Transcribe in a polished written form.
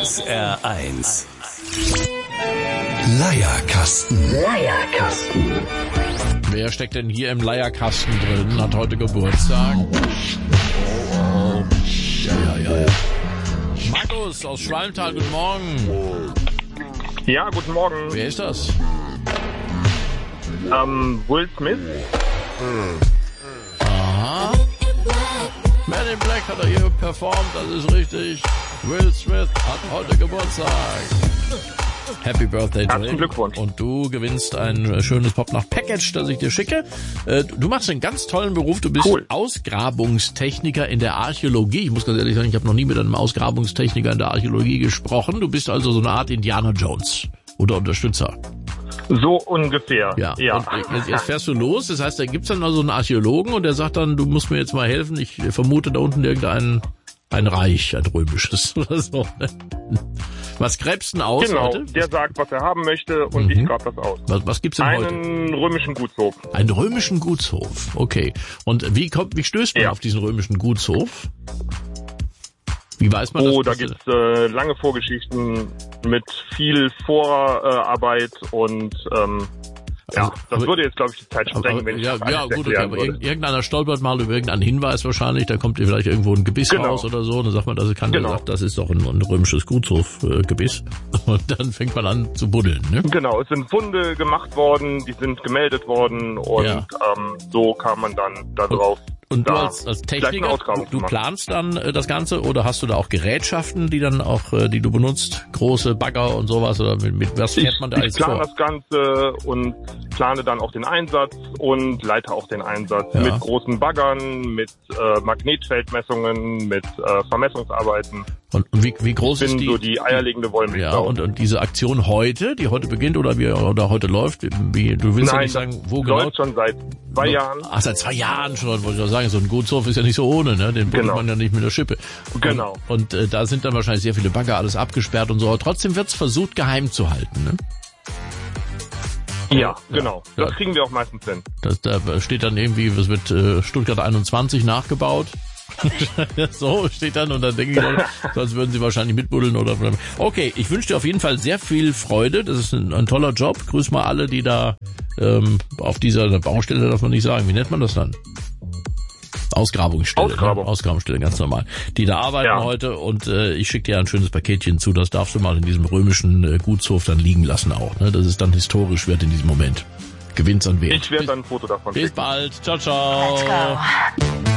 SR1 Leierkasten. Wer steckt denn hier im Leierkasten drin? Hat heute Geburtstag. Oh. Ja. Markus aus Schwalmtal, guten Morgen. Ja, guten Morgen. Wer ist das? Will Smith. Aha. Man in Black hat er hier performt, das ist richtig. Will Smith hat heute Geburtstag. Happy Birthday, Jill. Herzlichen Glückwunsch. Und du gewinnst ein schönes Pop-Nacht-Package, das ich dir schicke. Du machst einen ganz tollen Beruf. Du bist Cool. Ausgrabungstechniker in der Archäologie. Ich muss ganz ehrlich sagen, ich habe noch nie mit einem Ausgrabungstechniker in der Archäologie gesprochen. Du bist also so eine Art Indiana Jones oder Unterstützer. So ungefähr. Ja. Und jetzt fährst du los. Das heißt, da gibt's dann also einen Archäologen und der sagt dann, du musst mir jetzt mal helfen. Ich vermute da unten ein Reich, ein römisches oder so. Was gräbst du denn aus Genau, heute? der sagt, was er haben möchte und ich grab das aus. Was gibt's denn heute? Einen römischen Gutshof. Einen römischen Gutshof, okay. Und wie stößt man auf diesen römischen Gutshof? Wie weiß man das? Oh, da gibt's lange Vorgeschichten mit viel Vorarbeit und das würde jetzt, glaube ich, die Zeit sprengen, wenn ich das alles gut, okay, erklären aber würde. irgendeiner stolpert mal über irgendeinen Hinweis wahrscheinlich, da kommt dir vielleicht irgendwo ein Gebiss raus oder so, und dann sagt man, das ist doch ein römisches Gutshofgebiss. Und dann fängt man an zu buddeln, ne? Genau, es sind Funde gemacht worden, die sind gemeldet worden und so kam man dann da drauf. Und du als Techniker, du machen. planst dann das Ganze oder hast du da auch Gerätschaften, die dann auch, die du benutzt, große Bagger und sowas, oder mit was fährt man da alles vor? Ich plane das Ganze und plane dann auch den Einsatz und leite auch den Einsatz mit großen Baggern, mit Magnetfeldmessungen, mit Vermessungsarbeiten. Und wie groß ist die? Ich bin so die eierlegende Wollmilchsau. Ja, und diese Aktion die heute beginnt oder heute läuft, du willst ja nicht sagen, wo genau? Läuft schon seit 2 Jahren. Ach, seit 2 Jahren schon, wollte ich auch sagen. So ein Gutshof ist ja nicht so ohne, ne? Den buddelt man ja nicht mit der Schippe. Genau. Und da sind dann wahrscheinlich sehr viele Bagger, alles abgesperrt und so. Aber trotzdem wird's versucht, geheim zu halten, ne? Ja, genau. Das kriegen wir auch meistens hin. Da steht dann irgendwie, was wird Stuttgart 21 nachgebaut. So steht dann und dann denke ich, sonst würden sie wahrscheinlich mitbuddeln oder. Okay, ich wünsche dir auf jeden Fall sehr viel Freude. Das ist ein toller Job. Grüß mal alle, die da auf dieser Baustelle, darf man nicht sagen. Wie nennt man das dann? Ausgrabungsstelle. Ausgrabungsstelle, ganz normal. Die da arbeiten heute und ich schicke dir ein schönes Paketchen zu. Das darfst du mal in diesem römischen Gutshof dann liegen lassen auch. Ne? Das ist dann historisch wert in diesem Moment. Gewinnt's an Wert. Ich werde dann ein Foto davon Bis schicken. bald. Ciao, ciao. Let's go.